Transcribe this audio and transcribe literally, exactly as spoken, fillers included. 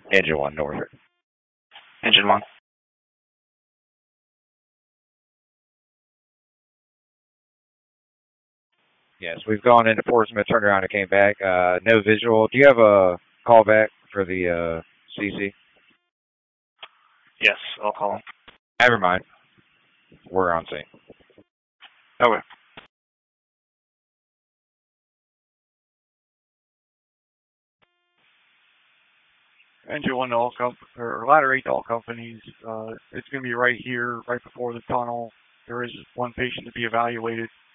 Engine one, Norfolk. Engine one. Yes, we've gone into Portsmouth, turned around and came back. Uh, no visual. Do you have a callback for the uh, C C? Yes, I'll call him. Never mind. We're on scene. Okay. Engine one to all comp or ladder eight to all companies. Uh, it's going to be right here, right before the tunnel. There is one patient to be evaluated.